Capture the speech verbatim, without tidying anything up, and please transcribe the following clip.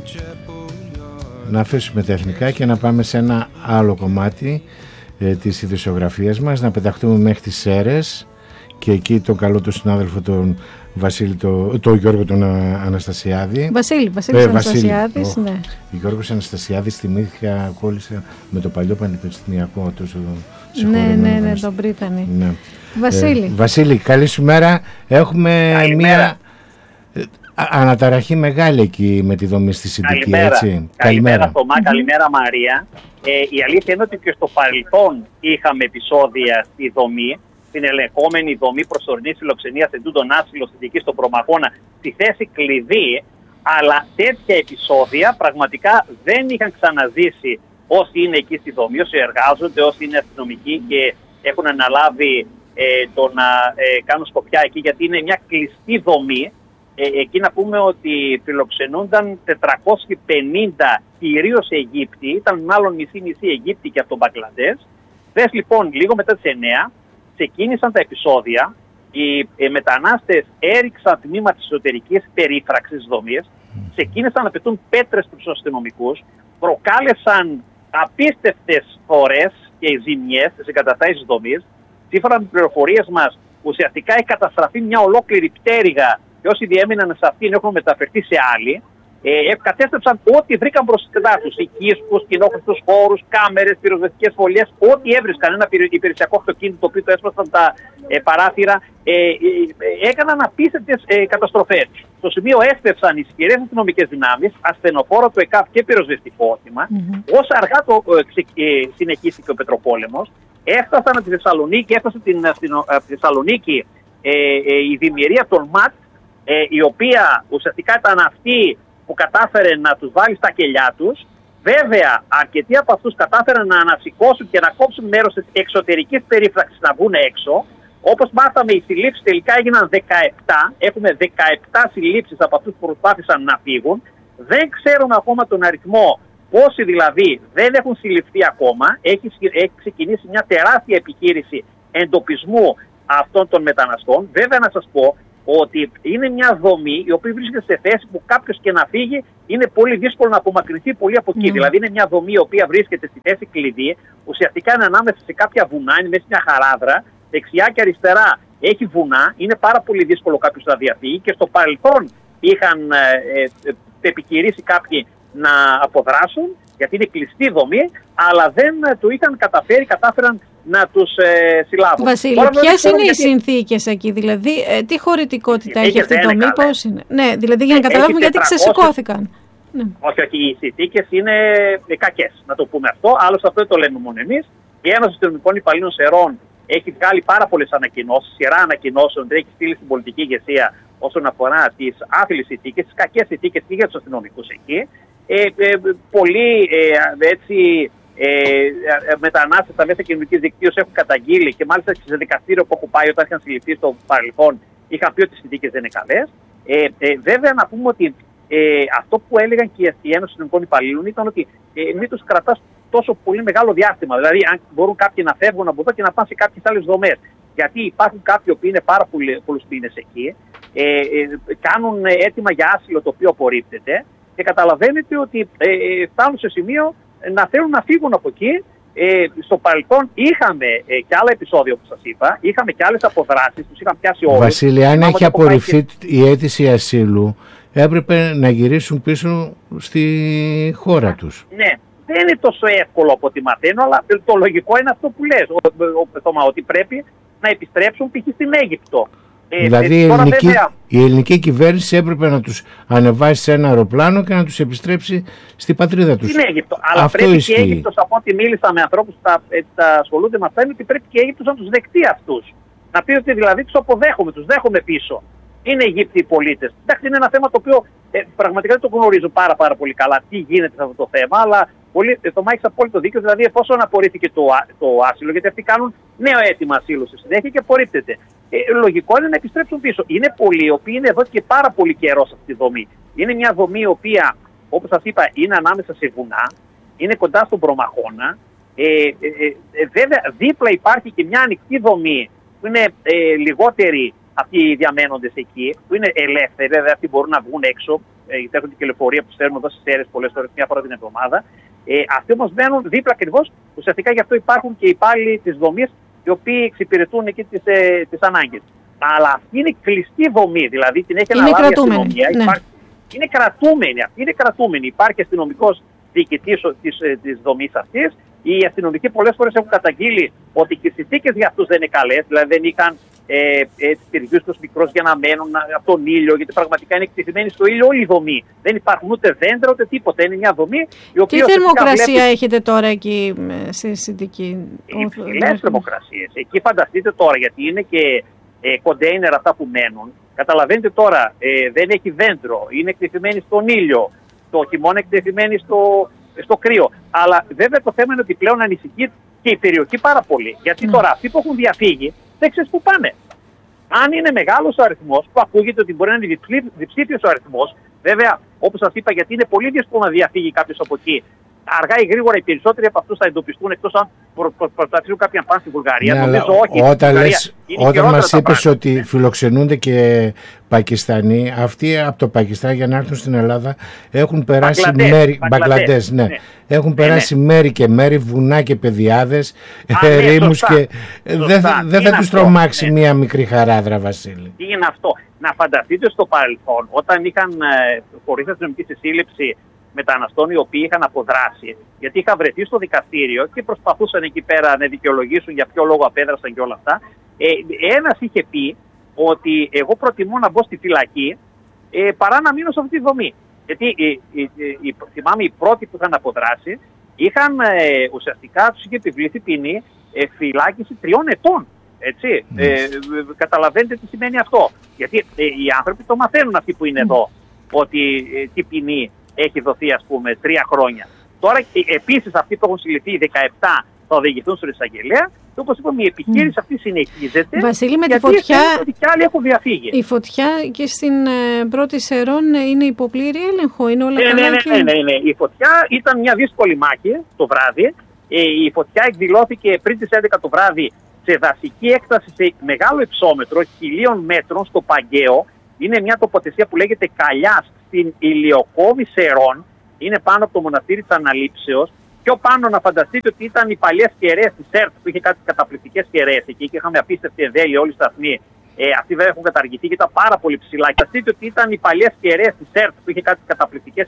να αφήσουμε τα εθνικά και να πάμε σε ένα άλλο κομμάτι ε, της ειδησιογραφίας μας, να πεταχτούμε μέχρι τις Σέρρες και εκεί τον καλό του συνάδελφο τον Βασίλη, το, το Γιώργο τον Αναστασιάδη. Βασίλη, Βασίλης ε, Αναστασιάδης, Βασίλη, ναι. Ο Γιώργος Αναστασιάδης, θυμήθηκα, κόλλησε με το παλιό πανεπιστημιακό τόσο ναι, ναι, ναι, τον Πρίτανη. Ναι. Βασίλη. Ε, Βασίλη, καλή σου μέρα. Έχουμε καλημέρα. Μια ε, αναταραχή μεγάλη εκεί με τη δομή στη Συντική, καλημέρα. έτσι. Καλημέρα, Θωμά, mm-hmm. καλημέρα, Μαρία. Ε, η αλήθεια είναι ότι και στο παρελθόν είχαμε επεισόδια στη δομή, την ελεγχόμενη δομή προσωρινής φιλοξενίας εντούτον άσυλο στη δική στον Προμαχώνα, στη θέση κλειδί, αλλά τέτοια επεισόδια πραγματικά δεν είχαν ξαναζήσει όσοι είναι εκεί στη δομή, όσοι εργάζονται, όσοι είναι αστυνομικοί και έχουν αναλάβει ε, το να ε, κάνουν σκοπιά εκεί, γιατί είναι μια κλειστή δομή. Ε, εκεί να πούμε ότι φιλοξενούνταν τετρακόσιοι πενήντα κυρίως Αιγύπτιοι, ήταν μάλλον μισή-μισή Αιγύπτιοι και από τον Μπαγκλαντές. Δες λοιπόν, λίγο μετά τις εννιά ξεκίνησαν τα επεισόδια, οι ε, μετανάστες έριξαν τμήμα της εσωτερικής περίφραξης δομής, ξεκίνησαν να πετούν πέτρες στους αστυνομικούς, προκάλεσαν απίστευτες φορές και ζημιές στις εγκαταστάσεις της δομής. Σύμφωνα με τις πληροφορίες μας, ουσιαστικά έχει καταστραφεί μια ολόκληρη πτέρυγα και όσοι διέμειναν σε αυτήν έχουν μεταφερθεί σε άλλη. Ε, κατέστρεψαν ό,τι βρήκαν μπροστά τους. Οικίσκους, κοινόχρηστους χώρους, κάμερες, πυροσβεστικές φωλιές, ό,τι έβρισκαν. Ένα υπηρεσιακό αυτοκίνητο το οποίο το έσπασαν τα ε, παράθυρα. Ε, ε, ε, έκαναν απίστευτες ε, καταστροφές. Στο σημείο έφτευσαν ισχυρές αστυνομικές δυνάμεις, ασθενοφόρο του ΕΚΑΒ και πυροσβεστικό όχημα. Mm-hmm. Όσο αργά το ε, ε, συνεχίστηκε ο πετροπόλεμος, έφτασαν από τη Θεσσαλονίκη, έφτασε την, από τη Θεσσαλονίκη ε, ε, η δημιουργία των ΜΑΤ, ε, η οποία ουσιαστικά ήταν αυτή που κατάφερε να τους βάλει στα κελιά τους. Βέβαια, αρκετοί από αυτούς κατάφεραν να ανασηκώσουν και να κόψουν μέρος της εξωτερικής περίφραξης να βγουν έξω. Όπως μάθαμε, οι συλλήψεις τελικά έγιναν δεκαεπτά. Έχουμε δεκαεπτά συλλήψεις από αυτούς που προσπάθησαν να φύγουν. Δεν ξέρουμε ακόμα τον αριθμό, πόσοι δηλαδή δεν έχουν συλληφθεί ακόμα. Έχει, έχει ξεκινήσει μια τεράστια επιχείρηση εντοπισμού αυτών των μεταναστών. Βέβαια, να σας πω ότι είναι μια δομή η οποία βρίσκεται σε θέση που κάποιος και να φύγει είναι πολύ δύσκολο να απομακρυνθεί πολύ από εκεί. Mm. Δηλαδή είναι μια δομή η οποία βρίσκεται στη θέση κλειδί, ουσιαστικά είναι ανάμεσα σε κάποια βουνά, είναι μέσα σε μια χαράδρα, δεξιά και αριστερά έχει βουνά, είναι πάρα πολύ δύσκολο κάποιος να διαφύγει και στο παρελθόν είχαν ε, ε, επιχειρήσει κάποιοι να αποδράσουν, γιατί είναι κλειστή δομή, αλλά δεν ε, το είχαν καταφέρει, κατάφεραν να τους ε, συλλάβουν. Βασίλη, ποιες είναι γιατί... οι συνθήκες εκεί, δηλαδή ε, τι χωρητικότητα έχει αυτή η δομή, πώς είναι. Ναι, δηλαδή για να καταλάβουμε γιατί ξεσηκώθηκαν. Ναι. Όχι, όχι, οι συνθήκες είναι κακές, να το πούμε αυτό. Άλλωστε αυτό δεν το λέμε μόνο εμείς. Η Ένωση Αστυνομικών Υπαλλήλων Σερών έχει βγάλει πάρα πολλές ανακοινώσεις, σειρά ανακοινώσεων, έχει στείλει στην πολιτική ηγεσία όσον αφορά τις άθλιες συνθήκες, τις κακές συνθήκες και για τους αστυνομικούς εκεί. Ε, ε, πολλοί ε, έτσι. Ε, μετανάστες στα μέσα κοινωνικής δικτύωσης έχουν καταγγείλει και μάλιστα σε δικαστήριο που έχω πάει όταν είχαν συλληφθεί στο παρελθόν είχαν πει ότι οι συνθήκες δεν είναι καλές. Ε, ε, βέβαια να πούμε ότι ε, αυτό που έλεγαν και η Ένωση Αστυνομικών Υπαλλήλων ήταν ότι ε, μην τους κρατάς τόσο πολύ μεγάλο διάστημα. Δηλαδή αν μπορούν κάποιοι να φεύγουν από εδώ και να πάνε σε κάποιες άλλες δομές. Γιατί υπάρχουν κάποιοι που είναι πάρα πολλούς μήνες εκεί, ε, ε, κάνουν έτοιμα για άσυλο το οποίο απορρίπτεται και καταλαβαίνετε ότι ε, ε, φτάνουν σε σημείο να θέλουν να φύγουν από εκεί. Ε, στο παρελθόν είχαμε ε, και άλλα επεισόδια όπως σας είπα, είχαμε και άλλες αποδράσεις, τους είχαν πιάσει όλους. Βασίλη, αν έχει απορριφθεί και... η αίτηση ασύλου, έπρεπε να γυρίσουν πίσω στη χώρα Α, τους. Ναι, δεν είναι τόσο εύκολο από ό,τι μαθαίνω, αλλά το λογικό είναι αυτό που λες, ο, ο, ο, ότι πρέπει να επιστρέψουν π.χ. στην Αίγυπτο. Ε, δηλαδή ε, η, ελληνική, βέβαια... η ελληνική κυβέρνηση έπρεπε να τους ανεβάσει σε ένα αεροπλάνο και να τους επιστρέψει στη πατρίδα τους. Στην Αίγυπτο. Αλλά αυτό πρέπει ισχύει. Και η Αίγυπτος, από ό,τι μίλησα με ανθρώπους που ασχολούνται με αυτά, είναι ότι πρέπει και η Αίγυπτος να τους δεχτεί αυτούς. Να πει ότι δηλαδή τους αποδέχομαι, τους δέχομαι πίσω. Είναι Αιγύπτιοι οι πολίτες. Εντάξει, είναι ένα θέμα το οποίο ε, πραγματικά δεν το γνωρίζω πάρα, πάρα πολύ καλά τι γίνεται σε αυτό το θέμα, αλλά πολύ, το έχεις απόλυτο δίκιο. Δηλαδή, εφόσον απορρίφθηκε το, το άσυλο, γιατί αυτοί κάνουν νέο αίτημα ασύλου στη συνέχεια και απορρίπτεται. Ε, λογικό είναι να επιστρέψουν πίσω. Είναι πολλοί οι οποίοι είναι εδώ και πάρα πολύ καιρό σε αυτή τη δομή. Είναι μια δομή η οποία, όπως σας είπα, είναι ανάμεσα σε βουνά, είναι κοντά στον Προμαχώνα. Ε, ε, ε, βέβαια, δίπλα υπάρχει και μια ανοιχτή δομή που είναι ε, λιγότεροι αυτοί οι διαμένοντες εκεί, που είναι ελεύθεροι, δηλαδή αυτοί μπορούν να βγουν έξω. γιατί έχουν την κυκλοφορία που στέλνουν εδώ στις Σέρρες πολλές φορές, μια φορά την εβδομάδα. Ε, αυτοί όμως μένουν δίπλα ακριβώς, ουσιαστικά γι' αυτό υπάρχουν και οι υπάλληλοι της δομής, οι οποίοι εξυπηρετούν εκεί τις, ε, τις ανάγκες. Αλλά αυτή είναι κλειστή δομή, δηλαδή την έχει αναλάβει η αστυνομία. Ναι. Υπάρχει, είναι κρατούμενη, αυτή είναι κρατούμενη. Υπάρχει αστυνομικός διοικητής της, της δομής αυτής. Οι αστυνομικοί πολλές φορές έχουν καταγγείλει ότι και οι συνθήκες για αυτούς δεν είναι καλές, δηλαδή δεν είχαν ε, ε, τυριούς τους μικρούς για να μένουν από τον ήλιο, γιατί πραγματικά είναι εκτεθειμένοι στο ήλιο όλη η δομή. Δεν υπάρχουν ούτε δέντρα ούτε τίποτα. Είναι μια δομή η οποία. Τι θερμοκρασία βλέπει... έχετε τώρα εκεί στη Συντική? Υψηλές θερμοκρασίες. Εκεί φανταστείτε τώρα, γιατί είναι και ε, κοντέινερ αυτά που μένουν. Καταλαβαίνετε τώρα, ε, δεν έχει δέντρο, είναι εκτεθειμένοι στον ήλιο, το χειμώνα εκτεθειμένοι στο. στο κρύο. Αλλά βέβαια το θέμα είναι ότι πλέον ανησυχεί και η περιοχή πάρα πολύ. Γιατί mm. τώρα αυτοί που έχουν διαφύγει δεν ξέρεις πού πάνε. Αν είναι μεγάλος ο αριθμός, που ακούγεται ότι μπορεί να είναι διψήφιος ο αριθμός, βέβαια όπως σας είπα, γιατί είναι πολύ δύσκολο να διαφύγει κάποιος από εκεί. Αργά ή γρήγορα οι περισσότεροι από αυτούς θα εντοπιστούν, εκτός αν προσπαθήσουν κάποιον πάνε στη Βουλγαρία. Ναι, νομίζω όχι. Όταν, λες, όταν μας είπες ότι φιλοξενούνται και Πακιστανοί, αυτοί από το Πακιστάν για να έρθουν στην Ελλάδα έχουν περάσει Μπαγκλαντές, μέρη. Μπαγκλαντές, ναι. ναι. Έχουν ναι, περάσει ναι. μέρη και μέρη, βουνά και πεδιάδες, ναι, ερήμους και. Δεν δε θα τους τρομάξει ναι. μία μικρή χαράδρα, Βασίλη. Τι είναι αυτό? Να φανταστείτε στο παρελθόν, όταν είχαν χωρίς αστυνομική σύλληψη μεταναστών οι οποίοι είχαν αποδράσει, γιατί είχαν βρεθεί στο δικαστήριο και προσπαθούσαν εκεί πέρα να δικαιολογήσουν για ποιο λόγο απέδρασαν και όλα αυτά. Ε, ένας είχε πει ότι εγώ προτιμώ να μπω στη φυλακή ε, παρά να μείνω σε αυτή τη δομή. Γιατί ε, ε, ε, ε, θυμάμαι οι πρώτοι που είχαν αποδράσει είχαν ε, ουσιαστικά τους είχε επιβληθεί ποινή ε, φυλάκιση τριών ετών. Έτσι. Mm. Ε, καταλαβαίνετε τι σημαίνει αυτό. Γιατί ε, οι άνθρωποι το μαθαίνουν αυτοί που είναι mm. εδώ, ότι ε, τι ποινή έχει δοθεί, ας πούμε, τρία χρόνια. Τώρα επίσης αυτοί που έχουν συλληφθεί δεκαεπτά θα οδηγηθούν στην εισαγγελέα. Και όπως είπαμε, η επιχείρηση mm. αυτή συνεχίζεται. Βασίλη, με τη φωτιά. Ότι κι άλλοι έχουν διαφύγει. Η φωτιά και στην ε, πρώτη Σερών είναι υποπλήρη έλεγχο, είναι όλα ναι, καλά. Ναι, ναι, και... ναι, ναι, ναι. Η φωτιά ήταν μια δύσκολη μάχη το βράδυ. Ε, η φωτιά εκδηλώθηκε πριν τις έντεκα το βράδυ σε δασική έκταση σε μεγάλο υψόμετρο χιλίων μέτρων στο Παγκαίο. Είναι μια τοποθεσία που λέγεται Καλιάς στην Ηλιοκόμη Σερών. Είναι πάνω από το μοναστήρι της Αναλήψεως. Πιο πάνω να φανταστείτε ότι ήταν οι παλιές κεραίες της ΕΡΤ που είχε κάτι καταπληκτικές κεραίες εκεί και είχαμε απίστευτη εμβέλεια όλοι οι σταθμοί. Ε, αυτοί βέβαια έχουν καταργηθεί και ήταν πάρα πολύ ψηλά. Και φανταστείτε ότι ήταν οι παλιές κεραίες της ΕΡΤ που είχε κάτι καταπληκτικές